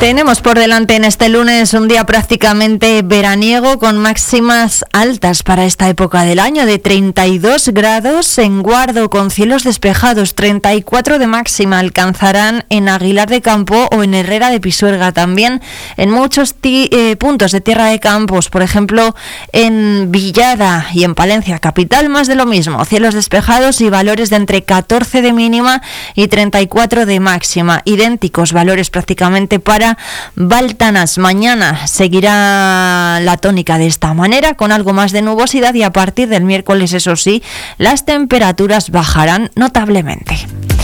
Tenemos por delante en este lunes un día prácticamente veraniego con máximas altas para esta época del año de 32 grados en Guardo con cielos despejados, 34 de máxima alcanzarán en Aguilar de Campo o en Herrera de Pisuerga, también en muchos puntos de Tierra de Campos, por ejemplo en Villada y en Palencia capital, más de lo mismo, cielos despejados y valores de entre 14 de mínima y 34 de máxima, idénticos valores prácticamente para Baltanas. Mañana seguirá la tónica de esta manera, con algo más de nubosidad, y a partir del miércoles, eso sí, las temperaturas bajarán notablemente.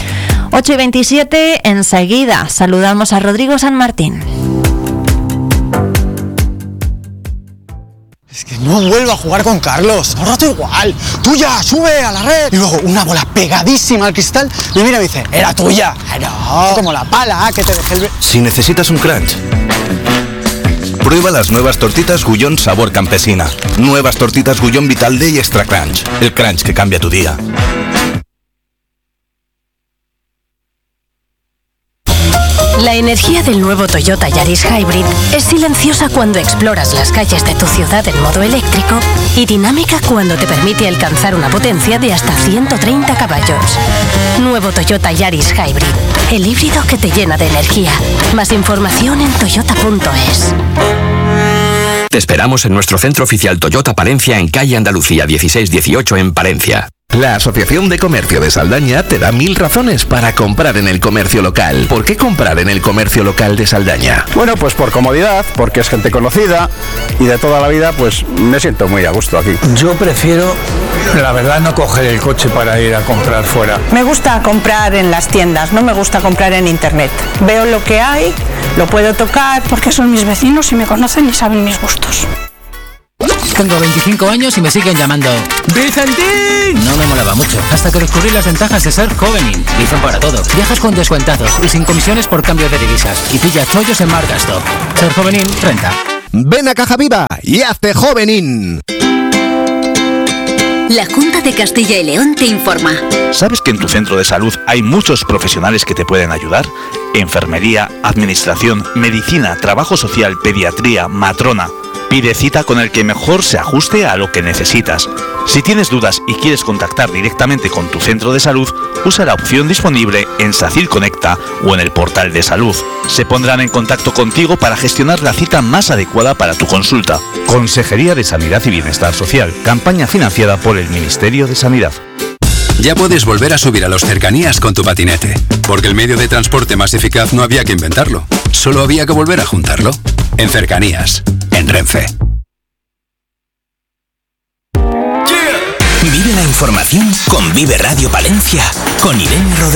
8:27, enseguida saludamos a Rodrigo San Martín. Es que no vuelvo a jugar con Carlos, todo el rato igual. Tuya, sube a la red. Y luego una bola pegadísima al cristal. Me mira y me dice, era tuya. No, como la pala que te dejé el... Si necesitas un crunch, prueba las nuevas tortitas Gullón sabor campesina. Nuevas tortitas Gullón Vital Day Extra Crunch. El crunch que cambia tu día. La energía del nuevo Toyota Yaris Hybrid es silenciosa cuando exploras las calles de tu ciudad en modo eléctrico y dinámica cuando te permite alcanzar una potencia de hasta 130 caballos. Nuevo Toyota Yaris Hybrid, el híbrido que te llena de energía. Más información en toyota.es. Te esperamos en nuestro centro oficial Toyota Palencia en calle Andalucía 1618 en Palencia. La Asociación de Comercio de Saldaña te da 1000 razones para comprar en el comercio local. ¿Por qué comprar en el comercio local de Saldaña? Bueno, pues por comodidad, porque es gente conocida y de toda la vida, pues me siento muy a gusto aquí. Yo prefiero, la verdad, no coger el coche para ir a comprar fuera. Me gusta comprar en las tiendas, no me gusta comprar en internet. Veo lo que hay, lo puedo tocar, porque son mis vecinos y me conocen y saben mis gustos. Tengo 25 años y me siguen llamando ¡Vicentín! No me molaba mucho, hasta que descubrí las ventajas de ser Jovenin. Dicen para todo. Viajas con descuentados y sin comisiones por cambio de divisas. Y pilla chollos en Margasto. Ser Jovenin renta. Ven a Caja Viva y hazte Jovenin. La Junta de Castilla y León te informa. ¿Sabes que en tu centro de salud hay muchos profesionales que te pueden ayudar? Enfermería, administración, medicina, trabajo social, pediatría, matrona. Pide cita con el que mejor se ajuste a lo que necesitas. Si tienes dudas y quieres contactar directamente con tu centro de salud, usa la opción disponible en SACIR Conecta o en el portal de salud. Se pondrán en contacto contigo para gestionar la cita más adecuada para tu consulta. Consejería de Sanidad y Bienestar Social. Campaña financiada por el Ministerio de Sanidad. Ya puedes volver a subir a los cercanías con tu patinete, porque el medio de transporte más eficaz no había que inventarlo, solo había que volver a juntarlo. En Cercanías, en Renfe. Vive la información con Vive Radio Palencia, con Irene Rodríguez.